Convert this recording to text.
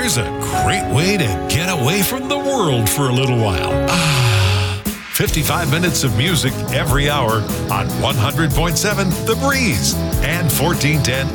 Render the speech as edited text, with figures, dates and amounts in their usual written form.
There's a great way to get away from the world for a little while. 55 minutes of music every hour on 100.7 The Breeze and 1410